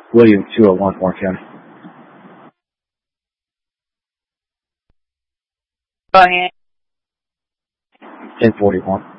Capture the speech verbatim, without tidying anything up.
William two oh one Warren County. Go ahead. ten forty-one.